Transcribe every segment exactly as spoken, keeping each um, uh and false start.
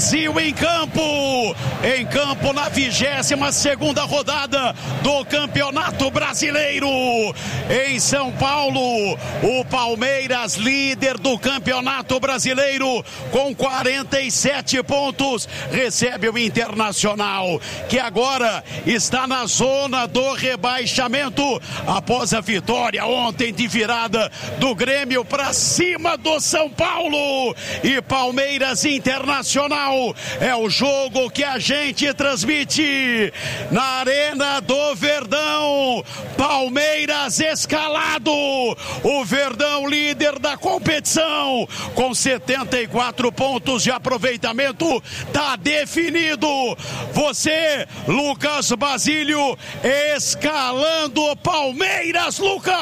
Brasil em campo, em campo na vigésima segunda rodada do Campeonato Brasileiro. Em São Paulo, o Palmeiras, líder do Campeonato Brasileiro, com quarenta e sete pontos, recebe o Internacional, que agora está na zona do rebaixamento, após a vitória ontem de virada do Grêmio para cima do São Paulo. E Palmeiras Internacional é o jogo que a gente transmite na Arena do Verdão. Palmeiras escalado, o Verdão líder da competição, com setenta e quatro pontos de aproveitamento, tá definido. Você, Lucas Basílio, escalando o Palmeiras, Lucas!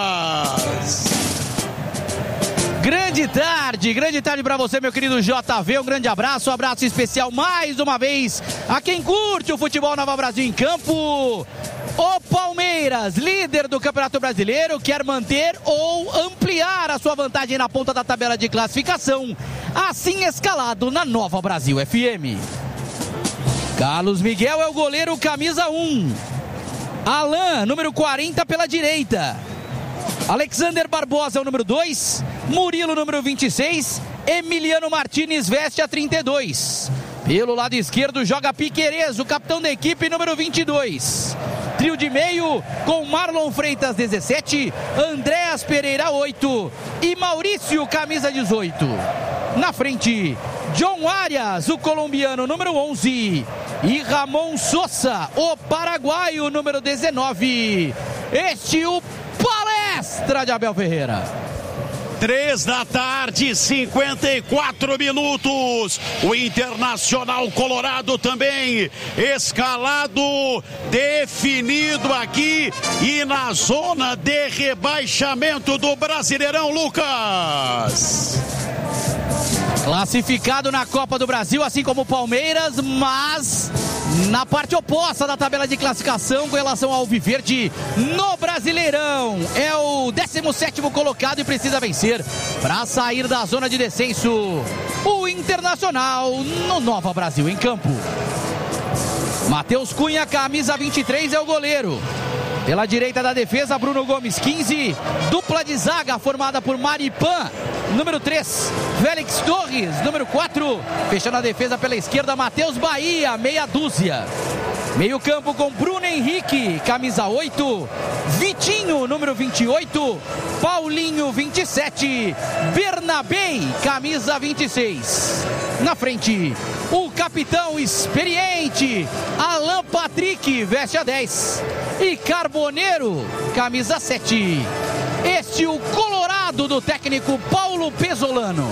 Grande tarde, grande tarde pra você, meu querido J V, um grande abraço, um abraço especial mais uma vez a quem curte o futebol Nova Brasil em campo. O Palmeiras, líder do Campeonato Brasileiro, quer manter ou ampliar a sua vantagem na ponta da tabela de classificação, assim escalado na Nova Brasil F M. Carlos Miguel é o goleiro camisa um. Alain, número quarenta pela direita. Alexander Barbosa é o número dois. Murilo, número vinte e seis. Emiliano Martínez veste a trinta e dois. Pelo lado esquerdo joga Piquerez, o capitão da equipe, número vinte e dois. Trio de meio com Marlon Freitas, dezessete. Andréas Pereira, oito. E Maurício, camisa dezoito. Na frente, John Arias, o colombiano, número onze. E Ramon Sosa, o paraguaio, número dezenove. Este o Palestra de Abel Ferreira. Três da tarde, cinquenta e quatro minutos. O Internacional Colorado também escalado, definido aqui e na zona de rebaixamento do Brasileirão, Lucas. Classificado na Copa do Brasil, assim como o Palmeiras, mas na parte oposta da tabela de classificação com relação ao Alviverde no Brasileirão. É o décimo sétimo colocado e precisa vencer para sair da zona de descenso. O Internacional no Nova Brasil em campo. Matheus Cunha, camisa vinte e três, é o goleiro. Pela direita da defesa, Bruno Gomes, quinze. Dupla de zaga formada por Maripan, número três. Félix Torres, número quatro. Fechando a defesa pela esquerda, Matheus Bahia, meia dúzia. Meio campo com Bruno Henrique, camisa oito. Vitinho, número vinte e oito. Paulinho, vinte e sete. Bernabei, camisa vinte e seis. Na frente, o capitão experiente Alan Patrick, veste a dez. E Carboneiro, camisa sete. Este o Colorado do técnico Paulo Pesolano.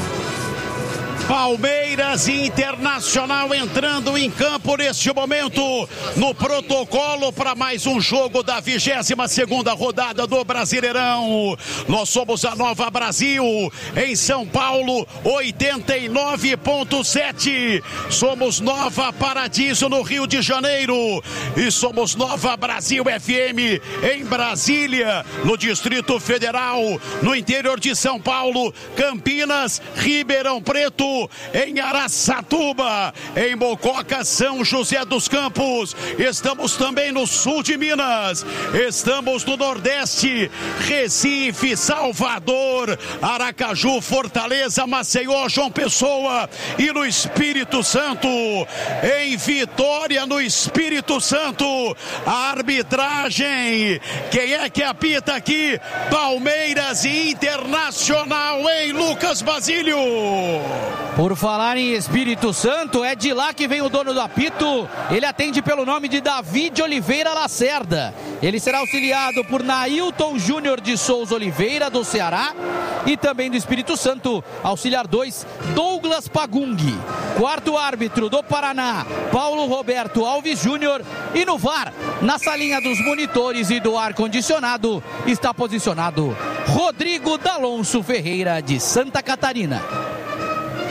Palmeiras e Internacional entrando em campo neste momento no protocolo para mais um jogo da vigésima segunda rodada do Brasileirão. Nós somos a Nova Brasil em São Paulo, oitenta e nove ponto sete. Somos Nova Paradiso no Rio de Janeiro e somos Nova Brasil F M em Brasília, no Distrito Federal, no interior de São Paulo, Campinas, Ribeirão Preto, em Araçatuba, em Mococa, São José dos Campos. Estamos também no sul de Minas, estamos no Nordeste, Recife, Salvador, Aracaju, Fortaleza, Maceió, João Pessoa e no Espírito Santo. Em Vitória, no Espírito Santo, a arbitragem, quem é que apita aqui? Palmeiras e Internacional, em Lucas Basílio. Por falar em Espírito Santo, é de lá que vem o dono do apito. Ele atende pelo nome de David Oliveira Lacerda. Ele será auxiliado por Nailton Júnior de Souza Oliveira, do Ceará. E também do Espírito Santo, auxiliar dois, Douglas Pagung. Quarto árbitro do Paraná, Paulo Roberto Alves Júnior. E no V A R, na salinha dos monitores e do ar-condicionado, está posicionado Rodrigo D'Alonso Ferreira, de Santa Catarina.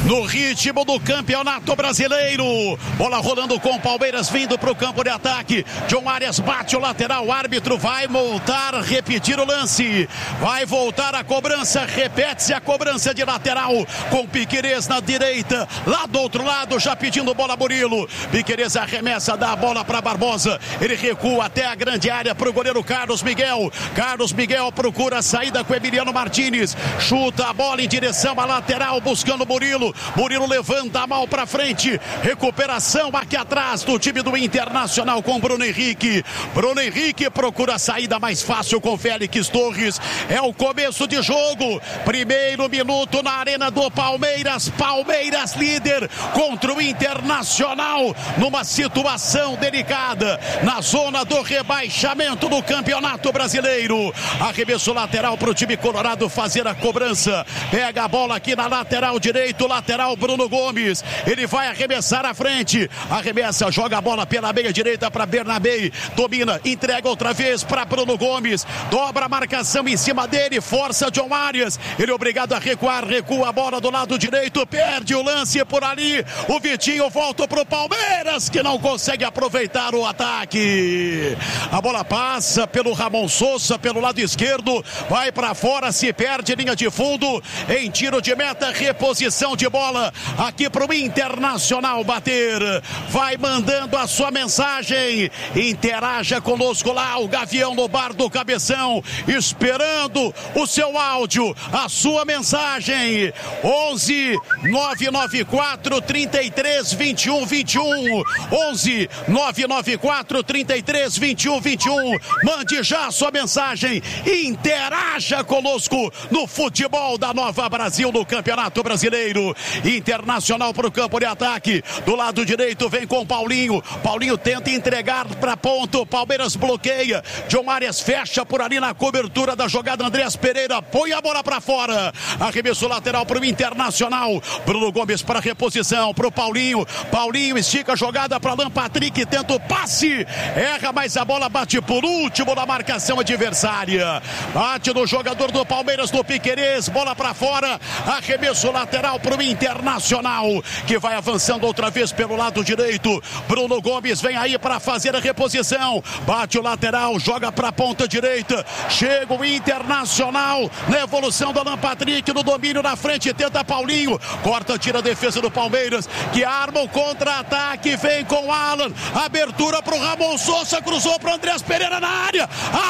no ritmo do Campeonato Brasileiro. Bola rolando com o Palmeiras vindo para o campo de ataque. John Arias bate o lateral, o árbitro vai voltar, repetir o lance. Vai voltar a cobrança, repete-se a cobrança de lateral com Piquerez na direita. Lá do outro lado, já pedindo bola Murilo. Piquerez arremessa, dá a bola para Barbosa. Ele recua até a grande área para o goleiro Carlos Miguel. Carlos Miguel procura a saída com Emiliano Martínez. Chuta a bola em direção à lateral, buscando Murilo. Murilo levanta a mão para frente. Recuperação aqui atrás do time do Internacional com Bruno Henrique. Bruno Henrique procura a saída mais fácil com Félix Torres. É o começo de jogo. Primeiro minuto na arena do Palmeiras. Palmeiras líder contra o Internacional numa situação delicada na zona do rebaixamento do Campeonato Brasileiro. Arremesso lateral para o time colorado fazer a cobrança. Pega a bola aqui na lateral direito, lateral Bruno Gomes. Ele vai arremessar à frente. Arremessa, joga a bola pela meia direita para Bernabé. Domina, entrega outra vez para Bruno Gomes. Dobra a marcação em cima dele, força John Arias. Ele é obrigado a recuar, recua a bola do lado direito, perde o lance por ali. O Vitinho volta para o Palmeiras, que não consegue aproveitar o ataque. A bola passa pelo Ramon Sousa, pelo lado esquerdo, vai para fora, se perde linha de fundo. Em tiro de meta, reposição de bola aqui para o Internacional bater. Vai mandando a sua mensagem. Interaja conosco lá, o Gavião no bar do Cabeção, esperando o seu áudio, a sua mensagem. onze nove nove quatro, trinta e três, vinte e um, vinte e um. onze nove nove quatro, trinta e três, vinte e um, vinte e um. Mande já a sua mensagem. Interaja conosco no futebol da Nova Brasil no Campeonato Brasileiro. Internacional para o campo de ataque. Do lado direito vem com Paulinho. Paulinho tenta entregar para ponto. Palmeiras bloqueia. John Arias fecha por ali na cobertura da jogada. Andreas Pereira põe a bola para fora. Arremesso lateral para o Internacional. Bruno Gomes para reposição para o Paulinho. Paulinho estica a jogada para Alan Patrick. Tenta o passe. Erra, mas a bola bate por último na marcação adversária. Bate no jogador do Palmeiras, no Piquerez. Bola para fora. Arremesso lateral para o Internacional, que vai avançando outra vez pelo lado direito. Bruno Gomes vem aí para fazer a reposição. Bate o lateral, joga para a ponta direita. Chega o Internacional na evolução do Alan Patrick, no domínio na frente, tenta Paulinho. Corta, tira a defesa do Palmeiras, que arma o contra-ataque. Vem com Alan. Abertura para o Ramon Sousa, cruzou para o Andreas Pereira na área.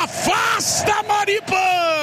Afasta Maripan.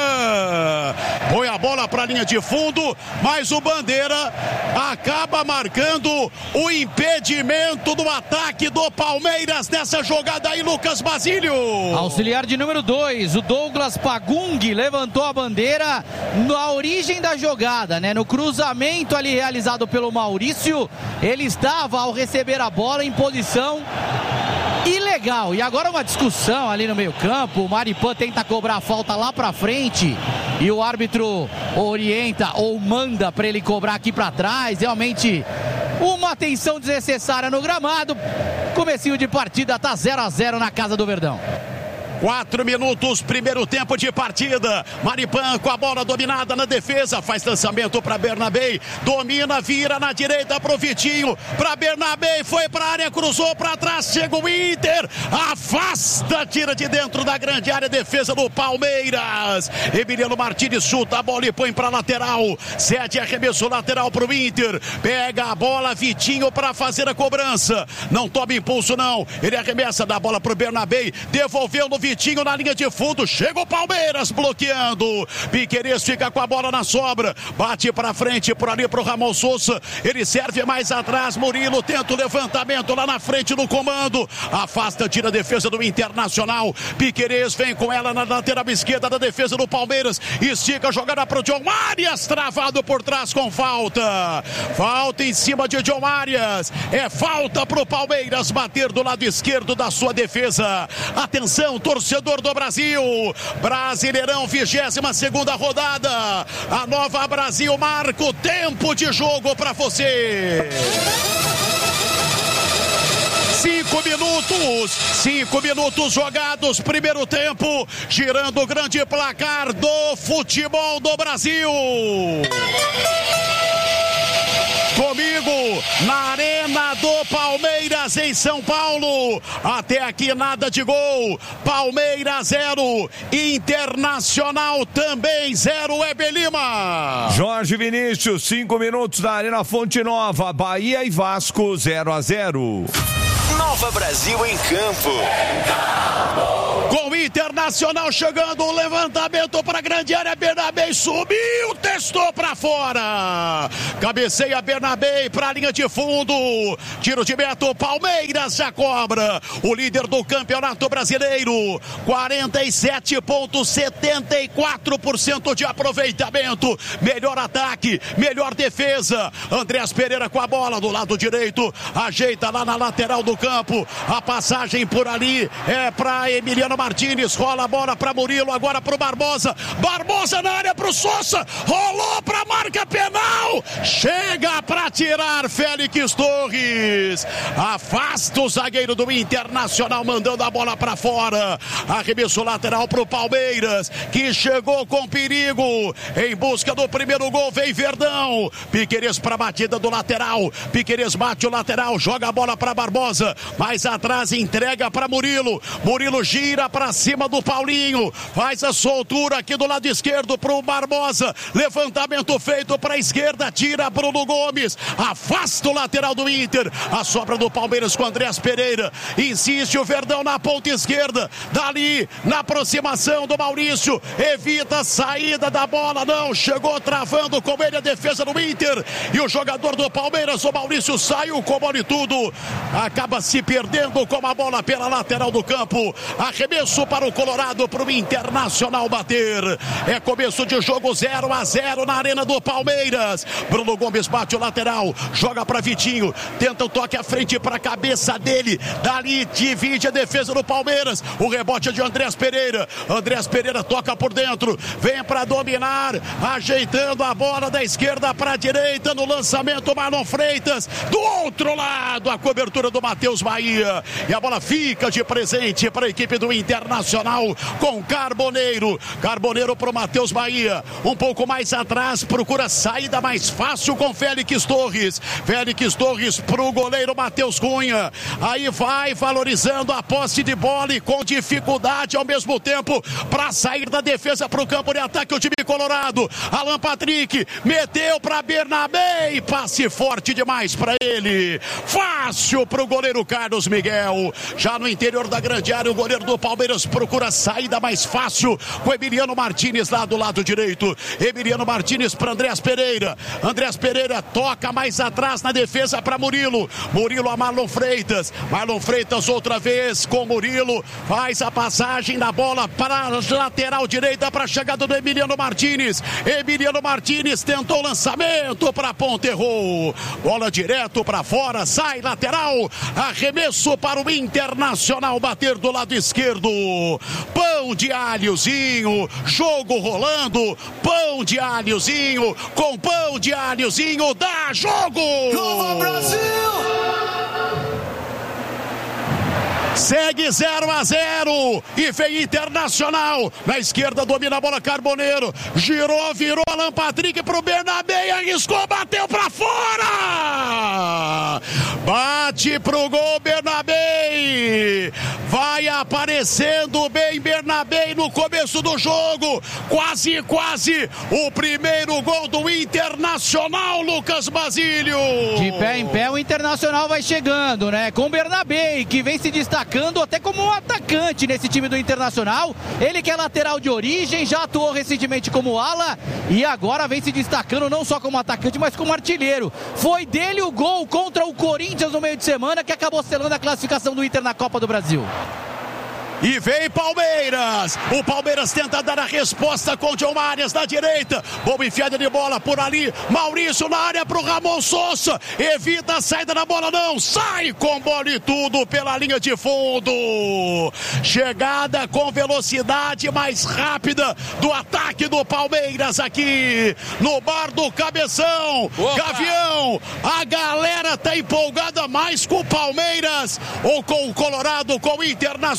Põe a bola para a linha de fundo, mas o Bandeira acaba marcando o impedimento do ataque do Palmeiras nessa jogada aí, Lucas Basílio. Auxiliar de número dois, o Douglas Pagung, levantou a bandeira na origem da jogada, né? No cruzamento ali realizado pelo Maurício, ele estava ao receber a bola em posição ilegal. E agora uma discussão ali no meio campo. O Maripan tenta cobrar a falta lá pra frente e o árbitro orienta ou manda para ele cobrar aqui para trás. Realmente uma atenção desnecessária no gramado. Comecinho de partida, tá zero a zero na casa do Verdão. Quatro minutos, primeiro tempo de partida. Maripan com a bola dominada na defesa, faz lançamento para Bernabé, domina, vira na direita pro Vitinho, para Bernabé, foi para a área, cruzou para trás, chega o Inter, afasta, tira de dentro da grande área, defesa do Palmeiras. Emiliano Martínez chuta a bola e põe para lateral, cede arremesso lateral pro Inter, pega a bola, Vitinho para fazer a cobrança, não toma impulso não, ele arremessa da bola pro Bernabé, devolveu no Vitinho na linha de fundo, chega o Palmeiras bloqueando. Piquerez fica com a bola na sobra, bate para frente por ali pro Ramon Sousa, ele serve mais atrás, Murilo tenta o levantamento lá na frente no comando, afasta, tira a defesa do Internacional. Piquerez vem com ela na lateral esquerda da defesa do Palmeiras, estica a jogada pro John Arias, travado por trás com falta, falta em cima de John Arias, é falta pro Palmeiras bater do lado esquerdo da sua defesa. Atenção, torcedor do Brasil, Brasileirão, vigésima segunda rodada, a Nova Brasil marca o tempo de jogo para você. Cinco minutos, cinco minutos jogados, primeiro tempo, girando o grande placar do futebol do Brasil. comigo na Arena do Palmeiras em São Paulo. Até aqui nada de gol. Palmeiras zero, Internacional também zero. Hebe Lima. Jorge Vinícius, cinco minutos na Arena Fonte Nova, Bahia e Vasco zero a zero. Nova Brasil em campo. Com o Internacional chegando, o levantamento para a grande área, Bernabé subiu, testou para fora. Cabeceia Bernabé para a linha de fundo. Tiro de meta, Palmeiras já cobra. O líder do Campeonato Brasileiro, quarenta e sete vírgula setenta e quatro por cento de aproveitamento. Melhor ataque, melhor defesa. Andrés Pereira com a bola do lado direito, ajeita lá na lateral do campo. A passagem por ali é para Emiliano Martínez, rola a bola para Murilo, agora para o Barbosa. Barbosa na área para o Sousa, rolou para a marca penal. Chega para tirar Félix Torres. Afasta o zagueiro do Internacional, mandando a bola para fora. Arremesso lateral para o Palmeiras, que chegou com perigo. Em busca do primeiro gol, vem Verdão. Piquerez para a batida do lateral. Piquerez bate o lateral, joga a bola para Barbosa. Mais atrás, entrega para Murilo. Murilo gira para cima do Paulinho. Faz a soltura aqui do lado esquerdo para o Barbosa. Levantamento feito para a esquerda. Tira Bruno Gomes. Afasta o lateral do Inter. A sobra do Palmeiras com Andrés Pereira. Insiste o Verdão na ponta esquerda. Dali, na aproximação do Maurício. Evita a saída da bola. Não, chegou travando com ele a defesa do Inter. E o jogador do Palmeiras, o Maurício, saiu com bola e tudo. Acaba se perdendo com a bola pela lateral do campo. Arremesso para o Colorado, para o Internacional bater. É começo de jogo, zero a zero na Arena do Palmeiras. Bruno Gomes bate o lateral, joga para Vitinho, tenta o toque à frente para a cabeça dele. Dali divide a defesa do Palmeiras. O rebote é de Andrés Pereira. Andrés Pereira toca por dentro, vem para dominar, ajeitando a bola da esquerda para a direita no lançamento. Marlon Freitas do outro lado, a cobertura do Matheus Bahia. E a bola fica de presente para a equipe do Internacional com Carboneiro. Carboneiro para o Matheus Bahia. Um pouco mais atrás, procura saída mais fácil com Félix Torres. Félix Torres para o goleiro Matheus Cunha. Aí vai valorizando a posse de bola e com dificuldade ao mesmo tempo para sair da defesa para o campo de ataque o time colorado. Alan Patrick meteu para Bernabé e passe forte demais para ele. Fácil para o goleiro Carlos Miguel. Já no interior da grande área, o goleiro do Palmeiras procura saída mais fácil com Emiliano Martínez lá do lado direito. Emiliano Martínez para Andrés Pereira. Andrés Pereira toca mais atrás na defesa para Murilo. Murilo a Marlon Freitas. Marlon Freitas outra vez com Murilo. Faz a passagem da bola para a lateral direita para a chegada do Emiliano Martínez. Emiliano Martínez tentou o lançamento para a ponta, errou. Bola direto para fora, sai lateral. Arremesso para o Internacional bater do lado esquerdo. Pão de alhozinho, jogo rolando. Pão de alhozinho, com pão de alhozinho, dá jogo! Nova Brasil! Segue zero a zero e vem Internacional. Na esquerda domina a bola Carboneiro. Girou, virou Alan Patrick pro Bernabé, arriscou, bateu pra fora. Bate pro gol Bernabé. Vai aparecendo bem Bernabé no começo do jogo. Quase, quase o primeiro gol do Internacional, Lucas Basílio. De pé em pé o Internacional vai chegando, né? Com o Bernabé, que vem se destacando até como um atacante nesse time do Internacional. Ele que é lateral de origem, já atuou recentemente como ala e agora vem se destacando não só como atacante, mas como artilheiro. Foi dele o gol contra o Corinthians no meio de semana que acabou selando a classificação do Inter na Copa do Brasil. E vem Palmeiras. O Palmeiras tenta dar a resposta com o John Arias na direita. Boa enfiada de bola por ali. Maurício na área pro Ramon Sousa. Evita a saída da bola, não. Sai com bola e tudo pela linha de fundo. Chegada com velocidade mais rápida do ataque do Palmeiras aqui no bar do Cabeção. Opa. Gavião, a galera tá empolgada mais com o Palmeiras ou com o Colorado, com o Internacional. Aí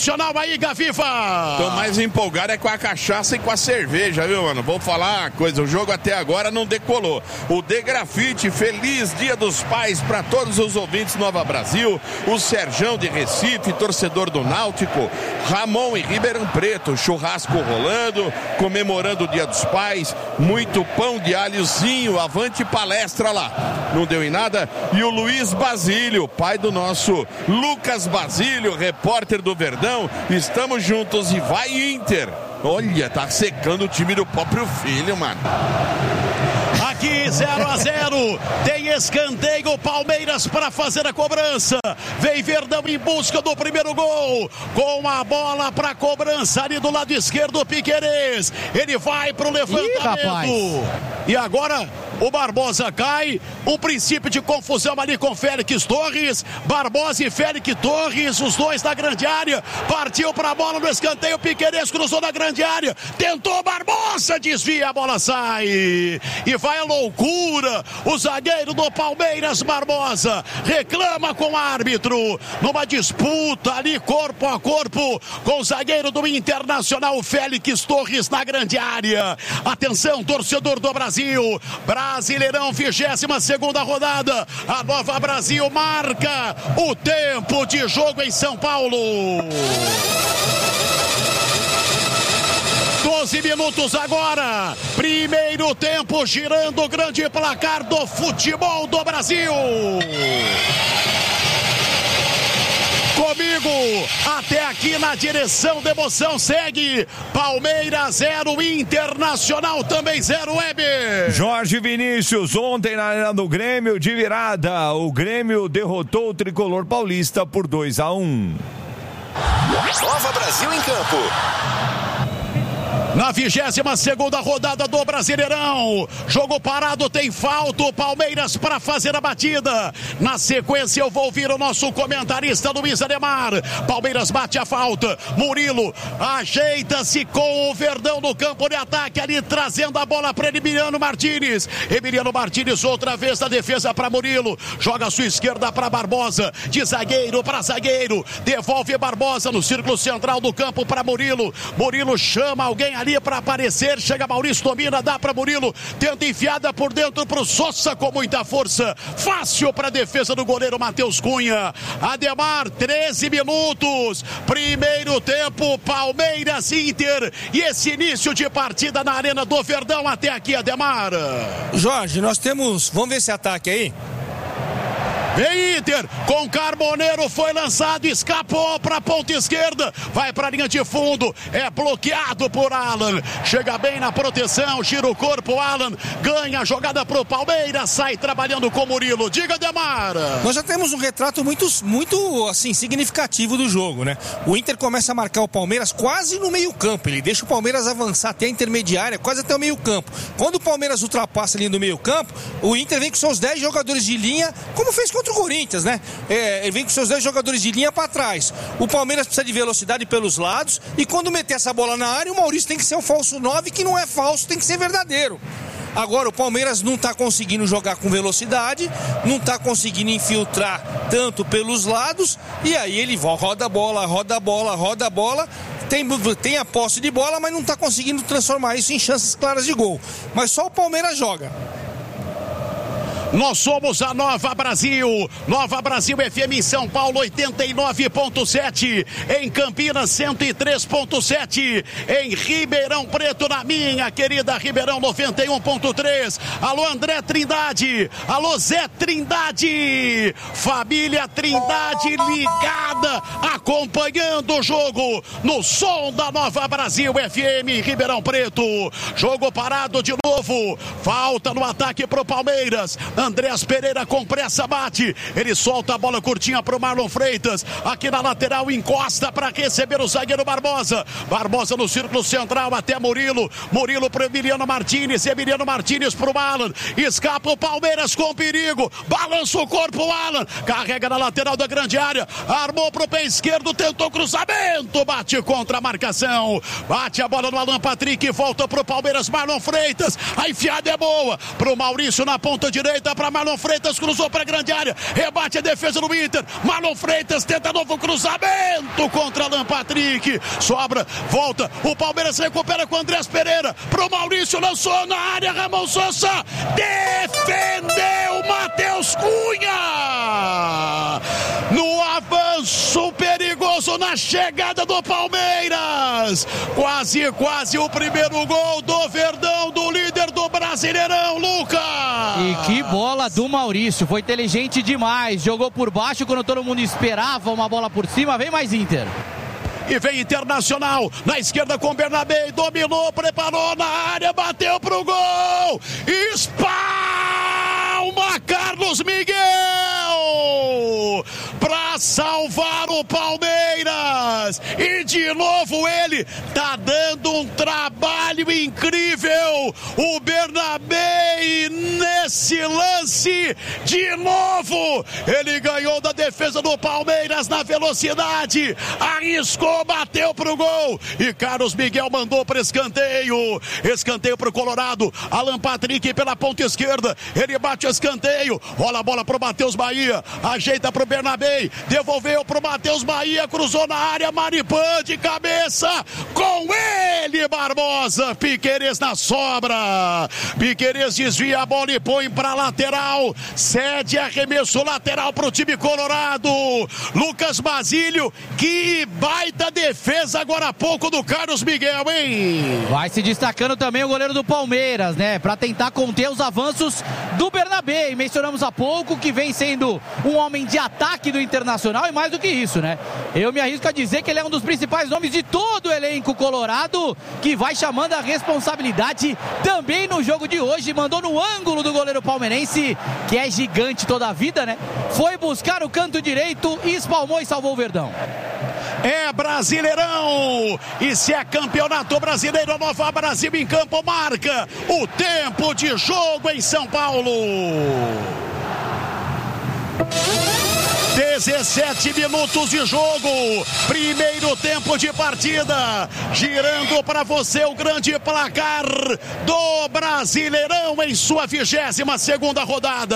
aí, Gaviva? Tô mais empolgado é com a cachaça e com a cerveja, viu, mano? Vou falar uma coisa, o jogo até agora não decolou. O De Grafite, feliz Dia dos Pais para todos os ouvintes Nova Brasil. O Serjão de Recife, torcedor do Náutico. Ramon em Ribeirão Preto, churrasco rolando, comemorando o Dia dos Pais. Muito pão de alhozinho, avante palestra lá. Não deu em nada. E o Luiz Basílio, pai do nosso Lucas Basílio, repórter do Verdão. Estamos juntos e vai Inter. Olha, tá secando o time do próprio filho, mano. Aqui zero a zero, tem escanteio, Palmeiras para fazer a cobrança. Vem Verdão em busca do primeiro gol, com a bola para cobrança ali do lado esquerdo, Piquerez. Ele vai pro levantamento. Ih, e agora o Barbosa cai, o princípio de confusão ali com Félix Torres. Barbosa e Félix Torres, os dois na grande área. Partiu para a bola no escanteio, Piquerez cruzou na grande área, tentou Barbosa, desvia, a bola sai e vai a loucura. O zagueiro do Palmeiras, Barbosa, reclama com o árbitro numa disputa ali corpo a corpo com o zagueiro do Internacional, Félix Torres, na grande área. Atenção, torcedor do Brasil, Brasileirão, vigésima segunda rodada. A Nova Brasil marca o tempo de jogo em São Paulo. doze minutos agora, primeiro tempo, girando o grande placar do futebol do Brasil. Comigo, até aqui na direção da emoção, segue Palmeiras zero, Internacional também zero, Weber. Jorge Vinícius, ontem na Arena do Grêmio, de virada, o Grêmio derrotou o tricolor paulista por dois a um. Nova Brasil em campo. Na vigésima segunda rodada do Brasileirão, jogo parado, tem falta, o Palmeiras para fazer a batida. Na sequência eu vou ouvir o nosso comentarista Luiz Ademar. Palmeiras bate a falta, Murilo ajeita-se com o Verdão no campo de ataque ali, trazendo a bola para Emiliano Martínez. Emiliano Martínez outra vez na defesa para Murilo, joga a sua esquerda para Barbosa, de zagueiro para zagueiro, devolve Barbosa no círculo central do campo para Murilo. Murilo chama alguém ali para aparecer, chega Maurício, domina, dá para Murilo, tenta enfiada por dentro para o Sosa com muita força, fácil para a defesa do goleiro Matheus Cunha. Ademar, treze minutos, primeiro tempo, Palmeiras Inter, e esse início de partida na Arena do Verdão até aqui, Ademar. Jorge, nós temos, vamos ver esse ataque aí. Vem Inter, com Carboneiro, foi lançado, escapou para a ponta esquerda, vai para a linha de fundo, é bloqueado por Alan, chega bem na proteção, gira o corpo, Alan, ganha a jogada para o Palmeiras, sai trabalhando com Murilo. Diga, Ademar. Nós já temos um retrato muito, muito assim, significativo do jogo, né? O Inter começa a marcar o Palmeiras quase no meio campo, ele deixa o Palmeiras avançar até a intermediária, quase até o meio campo. Quando o Palmeiras ultrapassa ali no meio campo, o Inter vem com seus dez jogadores de linha, como fez contra o Corinthians, né? É, ele vem com seus dez jogadores de linha para trás. O Palmeiras precisa de velocidade pelos lados e quando meter essa bola na área, o Maurício tem que ser o falso nove, que não é falso, tem que ser verdadeiro. Agora o Palmeiras não está conseguindo jogar com velocidade, não está conseguindo infiltrar tanto pelos lados, e aí ele roda a bola, roda a bola, roda a bola, tem, tem a posse de bola, mas não está conseguindo transformar isso em chances claras de gol. Mas só o Palmeiras joga. Nós somos a Nova Brasil, Nova Brasil F M em São Paulo oitenta e nove ponto sete, em Campinas cento e três ponto sete, em Ribeirão Preto, na minha querida Ribeirão noventa e um ponto três. Alô André Trindade, alô Zé Trindade, família Trindade ligada, acompanhando o jogo no som da Nova Brasil F M Ribeirão Preto. Jogo parado de novo, falta no ataque pro Palmeiras. Andreas Pereira com pressa bate, ele solta a bola curtinha pro Marlon Freitas, aqui na lateral encosta para receber o zagueiro Barbosa, Barbosa no círculo central até Murilo, Murilo pro Emiliano Martínez, Emiliano Martínez pro Alan, escapa o Palmeiras com perigo, balança o corpo, Alan, carrega na lateral da grande área, armou pro pé esquerdo, tentou cruzamento, bate contra a marcação, bate a bola no Alan Patrick, volta pro Palmeiras, Marlon Freitas, a enfiada é boa, pro Maurício na ponta direita, volta para Marlon Freitas, cruzou para a grande área, rebate a defesa do Inter, Marlon Freitas tenta novo cruzamento contra Alan Patrick, sobra, volta, o Palmeiras recupera com Andrés Pereira, pro Maurício, lançou na área, Ramon Sousa, defendeu Matheus Cunha, no avanço perigoso na chegada do Palmeiras, quase, quase o primeiro gol do Verdão, do líder do Brasileirão, Lucas. E que bola do Maurício, foi inteligente demais, jogou por baixo quando todo mundo esperava uma bola por cima, vem mais Inter. E vem Internacional, na esquerda com Bernabé, dominou, preparou na área, bateu pro gol, espalma Carlos Miguel, pra salvar o Palmeiras, e de novo ele tá dando um trabalho incrível, o Bernabé, nesse lance, de novo, ele ganhou da defesa do Palmeiras na velocidade, arriscou, bateu pro gol, e Carlos Miguel mandou para escanteio, escanteio pro Colorado, Alan Patrick pela ponta esquerda, ele bate o escanteio, rola a bola pro Matheus Bahia, ajeita pro Bernabé, devolveu pro Matheus Bahia, cruzou na área, Maripan de cabeça, com ele Barbosa, Piquerez na sobra, Piquerez desvia a bola e põe pra lateral, cede arremesso lateral pro time colorado, Lucas Basílio, que baita defesa agora há pouco do Carlos Miguel, hein? Vai se destacando também o goleiro do Palmeiras, né? Pra tentar conter os avanços do Bernabé, e mencionamos há pouco que vem sendo um homem de ataque do Internacional, e mais do que isso, né? Eu me arrisco a dizer que ele é um dos principais nomes de todo o elenco colorado, que vai chamando a responsabilidade também no jogo de hoje, mandou no ângulo do goleiro palmeirense, que é gigante toda a vida, né? Foi buscar o canto direito, espalmou e salvou o Verdão. É Brasileirão, e se é campeonato brasileiro, a Nova Brasil em campo marca o tempo de jogo em São Paulo. dezessete minutos de jogo, primeiro tempo de partida, girando para você o grande placar do Brasileirão em sua vigésima segunda rodada.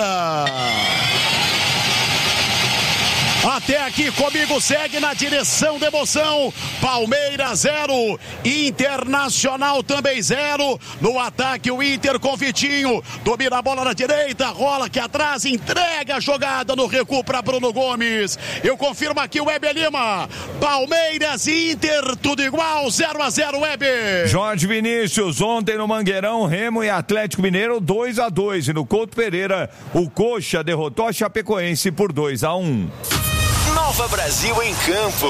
Até aqui comigo segue na direção da emoção, Palmeiras zero, Internacional também zero, no ataque o Inter com Vitinho, domina a bola na direita, rola aqui atrás, entrega a jogada no recuo para Bruno Gomes. Eu confirmo aqui o Weber Lima, Palmeiras e Inter, tudo igual, zero a zero, Weber. Jorge Vinícius, ontem no Mangueirão, Remo e Atlético Mineiro dois a dois, e no Couto Pereira, o Coxa derrotou a Chapecoense por dois a um. Nova Brasil em campo.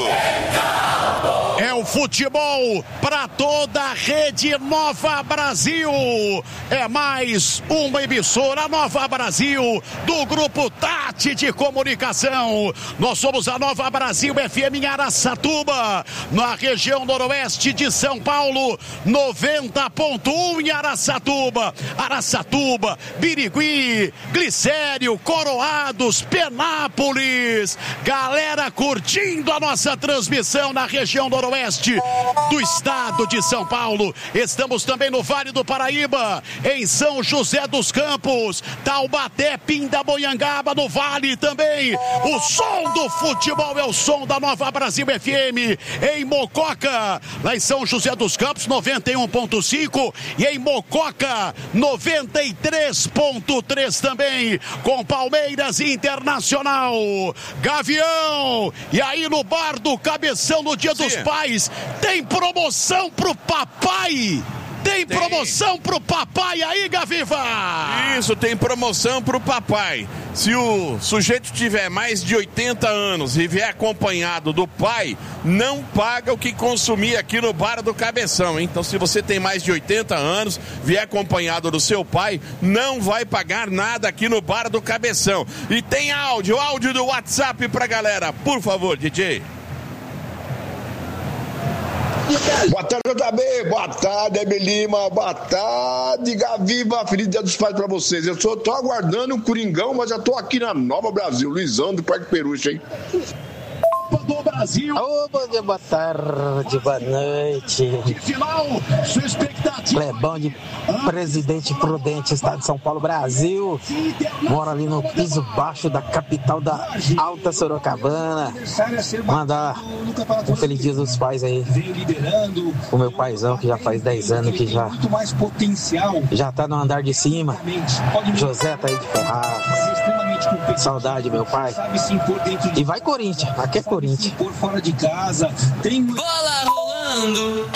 É o futebol para toda a rede Nova Brasil. É mais uma emissora Nova Brasil do Grupo Tati de Comunicação. Nós somos a Nova Brasil F M em Araçatuba, na região noroeste de São Paulo, noventa ponto um em Araçatuba. Araçatuba, Birigui, Glicério, Coroados, Penápolis. Galera curtindo a nossa transmissão na região noroeste do estado de São Paulo. Estamos também no Vale do Paraíba, em São José dos Campos, Taubaté, Pindamonhangaba, no Vale também. O som do futebol é o som da Nova Brasil F M. Em Mococa, lá em São José dos Campos, noventa e um ponto cinco, e em Mococa, noventa e três ponto três também, com Palmeiras e Internacional. Gavião, e aí no bar do Cabeção no Dia Sim. dos Pais, tem promoção pro papai. Tem, tem promoção pro papai aí, Gaviva? Isso, tem promoção pro papai. Se o sujeito tiver mais de oitenta anos e vier acompanhado do pai, não paga o que consumir aqui no Bar do Cabeção. Então, se você tem mais de oitenta anos, vier acompanhado do seu pai, não vai pagar nada aqui no Bar do Cabeção. E tem áudio, áudio do WhatsApp pra galera. Por favor, D J. Boa tarde, J B. Boa tarde, Weber Lima. Boa tarde, Gaviva. Feliz Dia dos Pais pra vocês. Eu só tô aguardando um Coringão, mas já tô aqui na Nova Brasil. Luizão do Parque Peruche, hein? Brasil. Oh, bom dia, boa tarde, boa noite. Final, sua expectativa. Clebão de Presidente Prudente, Estado de São Paulo, Brasil. Mora ali no piso baixo da capital da Alta Sorocabana. Mandar um feliz dia dos pais aí. O meu paizão, que já faz dez anos que já, já tá no andar de cima. José tá aí de Ferraz. Saudade, meu pai. E vai Corinthians, aqui é Corinthians. Fora de casa, tem bola rolando.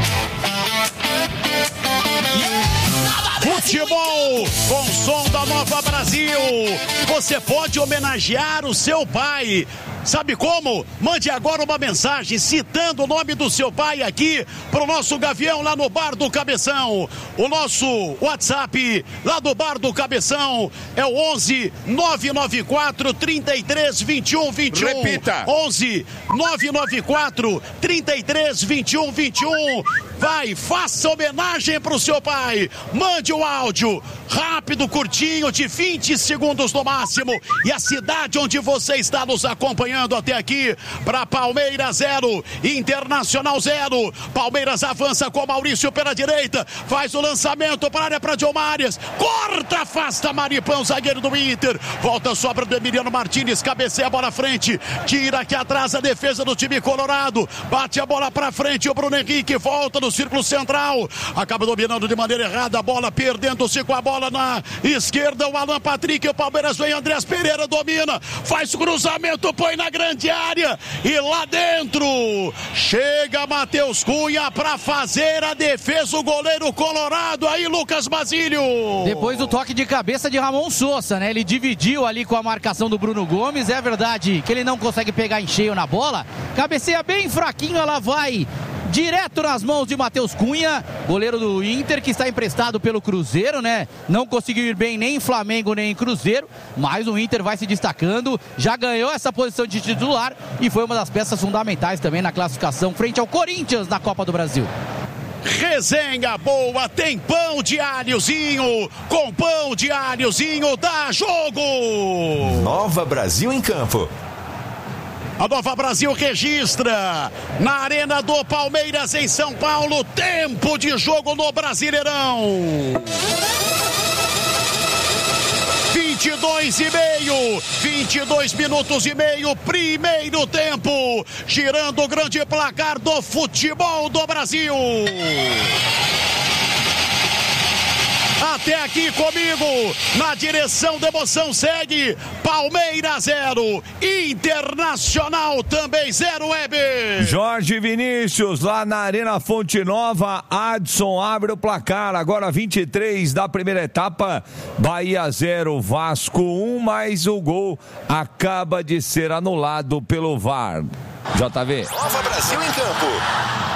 Futebol com som da Nova Brasil. Você pode homenagear o seu pai. Sabe como? Mande agora uma mensagem citando o nome do seu pai aqui pro nosso Gavião lá no Bar do Cabeção. O nosso WhatsApp lá do Bar do Cabeção é o onze nove nove quatro, trinta e três, vinte e um, vinte e um. Repita. onze nove nove quatro, trinta e três, vinte e um, vinte e um. Vai, faça homenagem pro seu pai. Mande um áudio rápido, curtinho, de vinte segundos no máximo. E a cidade onde você está nos acompanhando até aqui. Para Palmeiras zero, Internacional zero. Palmeiras avança com Maurício pela direita. Faz o lançamento para a área para Diomárias. Corta, afasta Maripão, zagueiro do Inter. Volta, sobra do Emiliano Martínez. Cabeceia a bola à frente. Tira aqui atrás a defesa do time colorado. Bate a bola para frente. O Bruno Henrique volta no círculo central. Acaba dominando de maneira errada a bola. Perdendo-se com a bola na esquerda. O Alan Patrick. O Palmeiras vem. Andrés Pereira domina. Faz o cruzamento. Põe na grande área. E lá dentro chega Matheus Cunha para fazer a defesa. O goleiro colorado. Aí, Lucas Basílio. Depois do toque de cabeça de Ramon Sousa, né? Ele dividiu ali com a marcação do Bruno Gomes. É verdade que ele não consegue pegar em cheio na bola. Cabeceia bem fraquinho. Ela vai direto nas mãos de Matheus Cunha, goleiro do Inter, que está emprestado pelo Cruzeiro, né? Não conseguiu ir bem nem em Flamengo, nem em Cruzeiro, mas o Inter vai se destacando, já ganhou essa posição de titular e foi uma das peças fundamentais também na classificação frente ao Corinthians na Copa do Brasil. Resenha boa, tem pão de alhozinho, com pão de alhozinho dá jogo! Nova Brasil em campo. A Nova Brasil registra na Arena do Palmeiras em São Paulo, tempo de jogo no Brasileirão. vinte e dois e meio, vinte e dois minutos e meio, primeiro tempo, girando o grande placar do futebol do Brasil. Até aqui comigo, na direção da emoção, segue Palmeiras zero, Internacional também zero, Weber. Jorge Vinícius, lá na Arena Fonte Nova, Adson abre o placar, agora vinte e três da primeira etapa, Bahia zero, Vasco um, mas o gol acaba de ser anulado pelo V A R. J V. Nova Brasil em campo.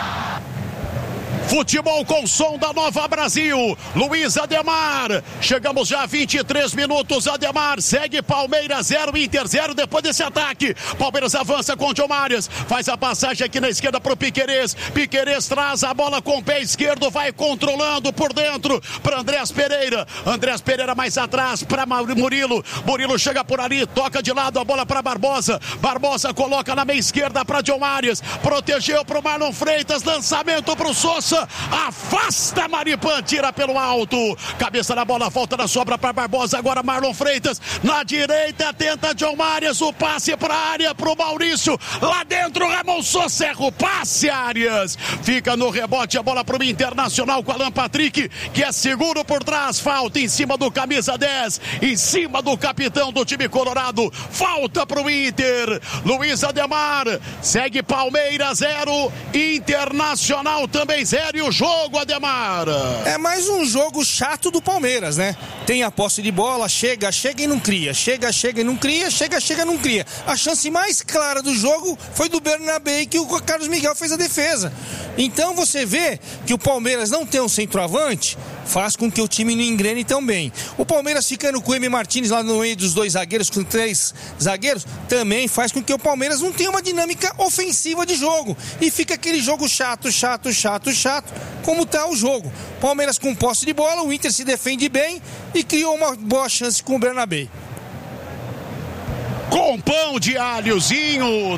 Futebol com som da Nova Brasil. Luiz Ademar. Chegamos já a vinte e três minutos. Ademar segue Palmeiras zero, Inter zero. Depois desse ataque, Palmeiras avança com o Diomárias. Faz a passagem aqui na esquerda para o Piquerez. Piquerez traz a bola com o pé esquerdo. Vai controlando por dentro para Andrés Pereira. Andrés Pereira mais atrás para Murilo. Murilo chega por ali. Toca de lado a bola para Barbosa. Barbosa coloca na meia esquerda para Diomárias. Protegeu para o Marlon Freitas. Lançamento para o Sousa. Afasta Maripan, tira pelo alto. Cabeça na bola, volta na sobra para Barbosa. Agora Marlon Freitas na direita, tenta Diomárias. O passe para a área para o Maurício. Lá dentro, Ramon Sousa erra o passe, Arias. Fica no rebote a bola para o Internacional com Alan Patrick, que é seguro por trás. Falta em cima do camisa dez, em cima do capitão do time colorado. Falta para o Inter. Luiz Ademar segue Palmeiras zero, Internacional também zero. E o jogo, Ademar? É mais um jogo chato do Palmeiras, né? Tem a posse de bola, chega, chega e não cria. Chega, chega e não cria, chega, chega e não cria. A chance mais clara do jogo foi do Bernabé, que o Carlos Miguel fez a defesa. Então você vê que o Palmeiras não tem um centroavante, faz com que o time não engrene tão bem. O Palmeiras ficando com o M. Martínez lá no meio dos dois zagueiros, com três zagueiros, também faz com que o Palmeiras não tenha uma dinâmica ofensiva de jogo. E fica aquele jogo chato, chato, chato, chato, como tá o jogo. Palmeiras com posse de bola, o Inter se defende bem e criou uma boa chance com o Bernabé. Com pão de alhozinho, dá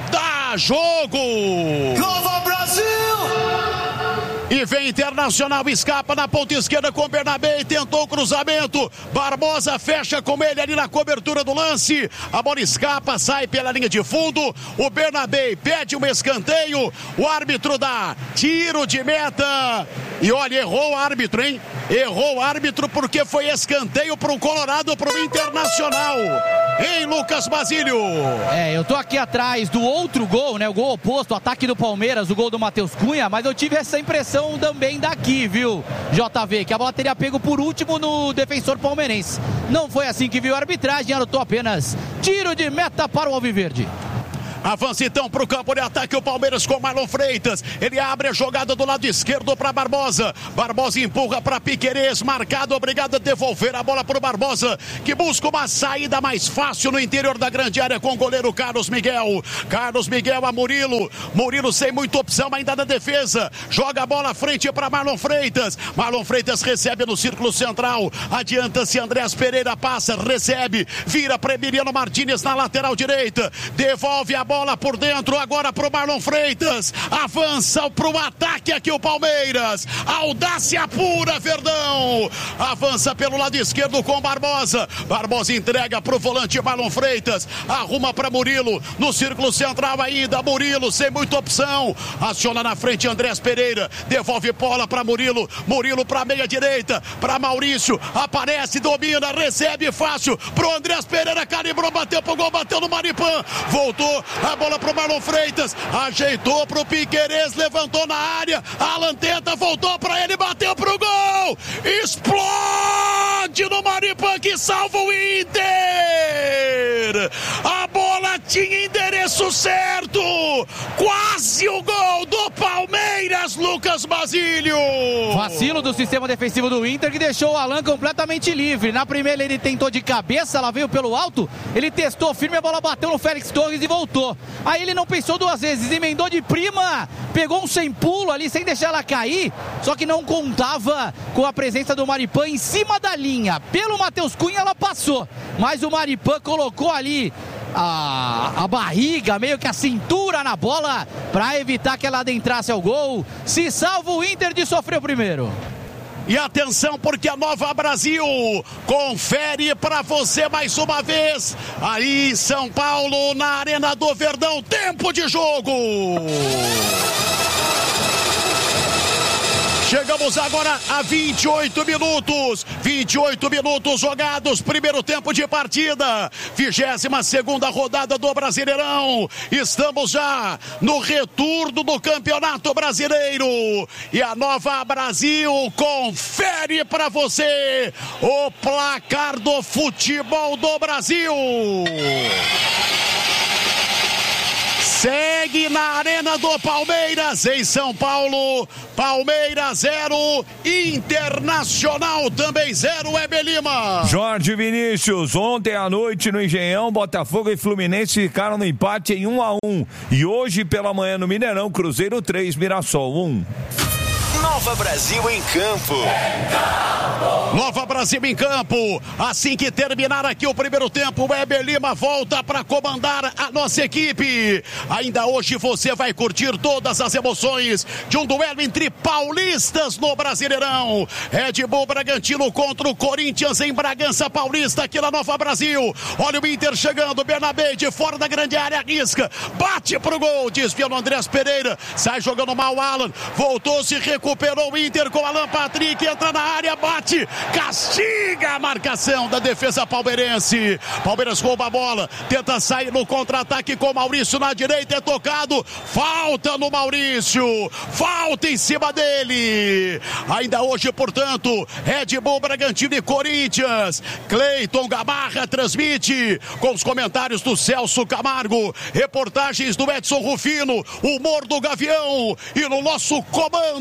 Para jogo! Nova Brasil! E vem Internacional, escapa na ponta esquerda com o Bernabé, tentou o cruzamento, Barbosa fecha com ele ali na cobertura do lance, a bola escapa, sai pela linha de fundo, o Bernabé pede um escanteio, o árbitro dá tiro de meta, e olha, errou o árbitro, hein? Errou o árbitro porque foi escanteio para o Colorado, para o Internacional. Hein, Lucas Basílio? É, eu tô aqui atrás do outro gol, né? O gol oposto, o ataque do Palmeiras, o gol do Matheus Cunha, mas eu tive essa impressão também daqui, viu, J V, que a bola teria pego por último no defensor palmeirense. Não foi assim que viu a arbitragem, anotou apenas tiro de meta para o Alviverde. Avança então para o campo de ataque o Palmeiras com Marlon Freitas. Ele abre a jogada do lado esquerdo para Barbosa. Barbosa empurra para Piquerez. Marcado, obrigado a devolver a bola para o Barbosa, que busca uma saída mais fácil no interior da grande área com o goleiro Carlos Miguel. Carlos Miguel a Murilo. Murilo sem muita opção ainda na defesa. Joga a bola à frente para Marlon Freitas. Marlon Freitas recebe no círculo central. Adianta-se Andrés Pereira, passa, recebe. Vira para Emiliano Martínez na lateral direita. Devolve a bola por dentro, agora pro Marlon Freitas, avança pro ataque aqui o Palmeiras, audácia pura, Verdão, avança pelo lado esquerdo com Barbosa, Barbosa entrega pro volante Marlon Freitas, arruma pra Murilo, no círculo central ainda, Murilo sem muita opção, aciona na frente Andrés Pereira, devolve bola pra Murilo, Murilo pra meia direita, pra Maurício, aparece, domina, recebe fácil, pro Andrés Pereira, calibrou, bateu pro gol, bateu no Maripan, voltou, a bola pro Marlon Freitas, ajeitou pro Piquerez, levantou na área, Alan tenta, voltou pra ele, bateu pro gol, explode no Maripan que salva o Inter, a bola tinha endereço certo, quase o gol do Palmeiras, Lucas Basílio. Vacilo do sistema defensivo do Inter que deixou o Alan completamente livre, na primeira ele tentou de cabeça, ela veio pelo alto, ele testou firme, a bola bateu no Félix Torres e voltou. Aí ele não pensou duas vezes, emendou de prima, pegou um sem pulo ali, sem deixar ela cair, só que não contava com a presença do Maripan em cima da linha. Pelo Matheus Cunha ela passou, mas o Maripan colocou ali a, a barriga, meio que a cintura na bola, para evitar que ela adentrasse ao gol. Se salva o Inter de sofrer o primeiro. E atenção, porque a Nova Brasil confere para você mais uma vez, aí em São Paulo, na Arena do Verdão, tempo de jogo. Chegamos agora a vinte e oito minutos, vinte e oito minutos jogados, primeiro tempo de partida, vigésima segunda rodada do Brasileirão, estamos já no retorno do Campeonato Brasileiro, e a Nova Brasil confere para você o placar do futebol do Brasil. Segue na Arena do Palmeiras, em São Paulo, Palmeiras zero, Internacional também zero, Weber Lima. Jorge Vinícius, ontem à noite no Engenhão, Botafogo e Fluminense ficaram no empate em um a um. E hoje pela manhã no Mineirão, Cruzeiro três, Mirassol um. Nova Brasil em campo. Nova Brasil em campo. Assim que terminar aqui o primeiro tempo, o Weber Lima volta para comandar a nossa equipe. Ainda hoje você vai curtir todas as emoções de um duelo entre paulistas no Brasileirão. Red Bull Bragantino contra o Corinthians em Bragança Paulista, aqui na Nova Brasil. Olha o Inter chegando, Bernabé de fora da grande área, arrisca, bate pro gol, desvia no Andrés Pereira, sai jogando mal o Alan, voltou, se recuperou o Inter com Alan Patrick, entra na área, bate, castiga a marcação da defesa palmeirense. Palmeiras rouba a bola, tenta sair no contra-ataque com Maurício na direita, é tocado, falta no Maurício, falta em cima dele. Ainda hoje, portanto, Red Bull Bragantino e Corinthians. Cleiton Gamarra transmite com os comentários do Celso Camargo, reportagens do Edson Rufino, humor do Gavião, e no nosso comando na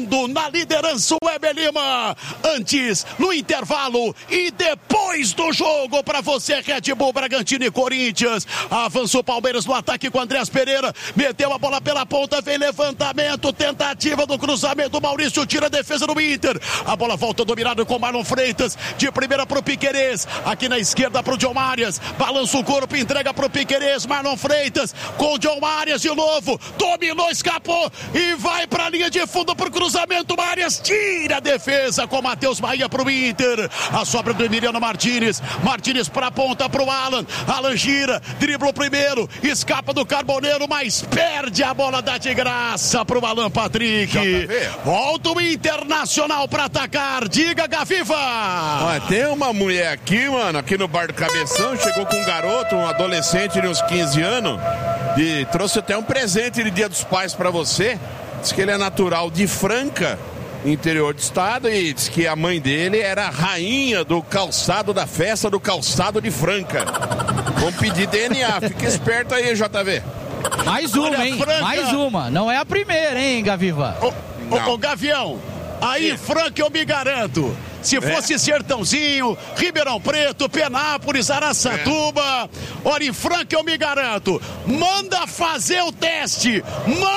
a liderança o Weber Lima. Antes, no intervalo e depois do jogo, para você, Red Bull, Bragantino e Corinthians. Avança o Palmeiras no ataque com Andrés Pereira. Meteu a bola pela ponta, vem levantamento, tentativa do cruzamento. Maurício tira a defesa do Inter. A bola volta dominada com Marlon Freitas. De primeira pro Piquerez. Aqui na esquerda pro John Marias. Balança o corpo, entrega pro Piquerez. Marlon Freitas com o John Marias de novo. Dominou, escapou e vai pra linha de fundo pro cruzamento. Marias tira a defesa com Matheus Bahia pro Inter. A sobra do Emiliano Martínez. Martínez pra ponta pro Alan. Alan gira, dribla o primeiro. Escapa do Carboneiro, mas perde a bola, dá de graça pro Alan Patrick. Volta o Internacional pra atacar. Diga, Gaviva. Ó, tem uma mulher aqui, mano, aqui no bar do Cabeção. Chegou com um garoto, um adolescente de uns quinze anos. E trouxe até um presente de Dia dos Pais pra você. Diz que ele é natural de Franca, interior do estado, e diz que a mãe dele era a rainha do calçado, da festa do calçado de Franca. Vamos pedir D N A, fica esperto aí, J V. Mais uma, Olha, hein? Franca. Mais uma. Não é a primeira, hein, Gaviva? Ô, ô, ô Gavião, aí, Sim. Franca, eu me garanto. Se fosse é. Sertãozinho, Ribeirão Preto, Penápolis, Araçatuba, é. Olha, em Franca eu me garanto. Manda fazer o teste. Manda